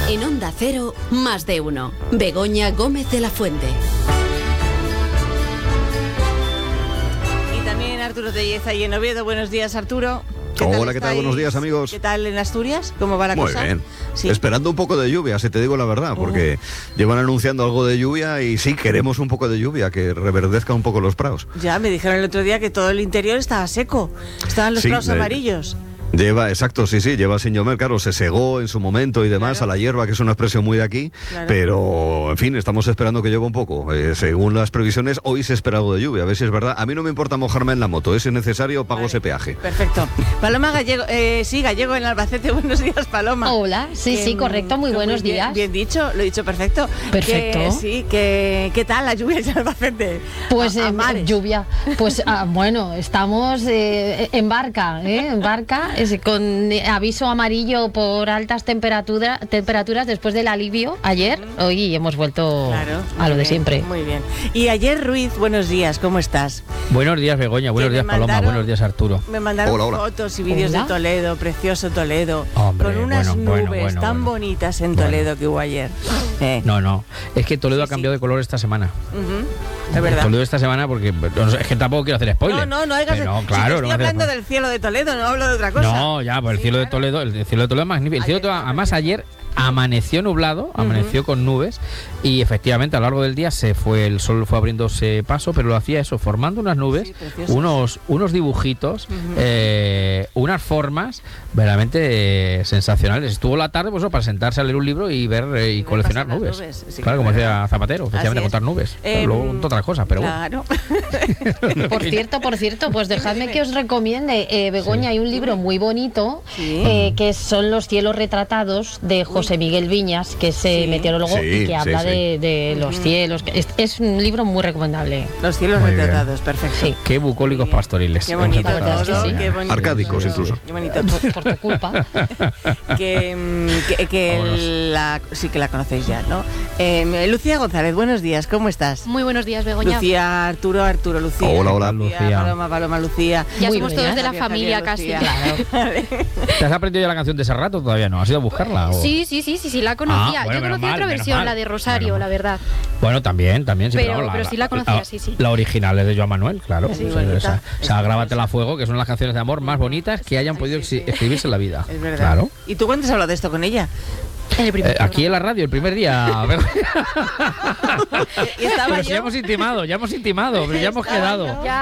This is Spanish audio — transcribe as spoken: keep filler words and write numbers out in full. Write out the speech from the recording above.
En Onda Cero, más de uno. Begoña Gómez de la Fuente. Y también Arturo Telleza y en Oviedo. Buenos días, Arturo. ¿Qué Hola, tal ¿qué tal? Buenos días, amigos. ¿Qué tal en Asturias? ¿Cómo va la Muy cosa? Muy bien. Sí. Esperando un poco de lluvia, si te digo la verdad, porque uh. llevan anunciando algo de lluvia y sí, queremos un poco de lluvia, que reverdezca un poco los prados. Ya, me dijeron el otro día que todo el interior estaba seco. Estaban los sí, prados de... amarillos. Lleva, exacto, sí, sí, lleva sin llover, claro, se segó en su momento y demás, claro, a la hierba, que es una expresión muy de aquí, claro, pero, en fin, estamos esperando que llueva un poco. Eh, según las previsiones, hoy se espera algo de lluvia, a ver si es verdad. A mí no me importa mojarme en la moto, ¿eh? Si es necesario, pago vale, ese peaje. Perfecto. Paloma Gallego, eh, sí, Gallego en Albacete, buenos días, Paloma. Hola, sí, que, sí, correcto, muy buenos muy días. Bien, bien dicho, lo he dicho perfecto. Perfecto. Que, sí, que, ¿qué tal la lluvia en Albacete? Pues a, a eh, mares. lluvia, pues ah, bueno, estamos eh, en barca, ¿eh? En barca, es, con aviso amarillo por altas temperatura, temperaturas después del alivio ayer. Uh-huh. Hoy hemos vuelto claro, a lo bien, de siempre. Muy bien. Y ayer, Ruiz, buenos días, ¿cómo estás? Buenos días, Begoña, buenos días, mandaron, Paloma, buenos días, Arturo. Me mandaron hola, hola. fotos y vídeos hola. de Toledo, precioso Toledo, Hombre, con unas bueno, nubes bueno, bueno, tan bueno. bonitas en Toledo bueno. que hubo ayer. Eh. No, no, es que Toledo sí, ha cambiado sí. de color esta semana. Uh-huh. Es verdad. Toledo esta semana porque, no, es que tampoco quiero hacer spoiler. No, no, no hagas... No, claro, si no estoy hablando del cielo de Toledo, no hablo de otra cosa. No, ya, pues el sí, cielo claro. de Toledo, el cielo de Toledo es magnífico. El cielo de Toledo, además ayer amaneció nublado, amaneció uh-huh. con nubes y efectivamente a lo largo del día se fue el sol fue abriéndose paso, pero lo hacía eso, formando unas nubes, sí, unos unos dibujitos, uh-huh. eh, unas formas verdaderamente eh, sensacionales. Estuvo la tarde pues, para sentarse a leer un libro y ver eh, y, y coleccionar nubes. nubes. Sí, claro, como decía Zapatero, efectivamente contar nubes. Eh, luego otras cosas, pero claro. bueno. Por cierto, por cierto, pues dejadme que os recomiende, eh, Begoña, sí. hay un libro muy bonito sí. eh, que son Los cielos retratados de José Miguel Viñas, que es eh, sí. meteorólogo sí, y que habla sí, de, sí. de los uh-huh. cielos. Es, es un libro muy recomendable. Los cielos muy retratados, bien. Perfecto. Sí. Qué bucólicos sí. pastoriles. Qué bonito todo, sí. qué bonito. Arcádicos incluso. Qué bonito. Por, por tu culpa. que que, que la, sí que la conocéis ya, ¿no? Eh, Lucía González, buenos días, ¿cómo estás? Muy buenos días, Begoña. Lucía, Arturo, Arturo, Lucía. Hola, hola, Lucía. Lucía. Paloma, Paloma, Lucía. Ya muy somos bien. todos de la Javier, familia Javier, casi. Claro. ¿Te has aprendido ya la canción de ese rato? Todavía no. ¿Has ido a buscarla? O? Sí, sí, sí, sí, sí, la conocía. Ah, bueno, Yo conocía mal, otra versión, mal. la de Rosario, bueno, la verdad. Bueno, también, también. Sí, pero, pero, la, pero sí la conocía, la, sí, sí. La original es de Joan Manuel, claro. Sí, o sea, bonita. o sea, Grábatela a fuego, que son las canciones de amor más bonitas que hayan podido sí, sí. escribirse en la vida. Es verdad. Claro. ¿Y tú cuándo has hablado de esto con ella? En el primer eh, aquí en la radio, el primer día. Y estaba pero yo. si ya hemos intimado, ya hemos intimado, pero ya hemos Estaba quedado. yo. Ya.